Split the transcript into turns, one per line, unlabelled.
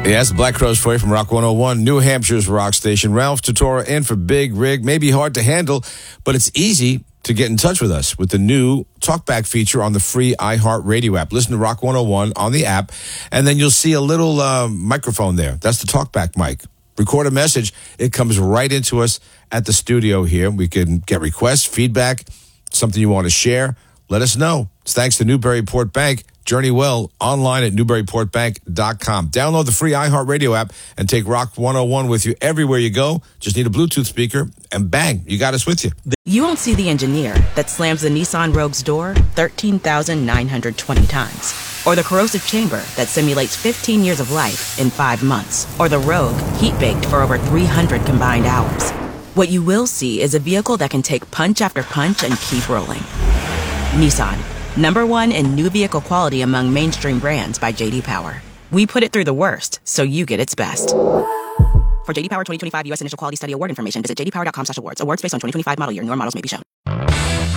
Yes, Black Crowes for you from Rock 101, New Hampshire's rock station. Ralph Tutora in for Big Rig. Maybe hard to handle, but it's easy to get in touch with us with the new Talkback feature on the free iHeartRadio app. Listen to Rock 101 on the app, and then you'll see a little microphone there. That's the Talkback mic. Record a message. It comes right into us at the studio here. We can get requests, feedback, something you want to share. Let us know. It's thanks to Newburyport Bank. Journey well online at newburyportbank.com. Download the free iHeartRadio app and take Rock 101 with you everywhere you go. Just need a Bluetooth speaker, and bang, you got us with you.
You won't see the engineer that slams the Nissan Rogue's door 13,920 times. Or the corrosive chamber that simulates 15 years of life in 5 months. Or the Rogue heat-baked for over 300 combined hours. What you will see is a vehicle that can take punch after punch and keep rolling. Nissan. #1 in new vehicle quality among mainstream brands by J.D. Power. We put it through the worst, so you get its best. For J.D. Power 2025 U.S. Initial Quality Study Award information, visit jdpower.com/awards. Awards based on 2025 model year. Newer models may be shown.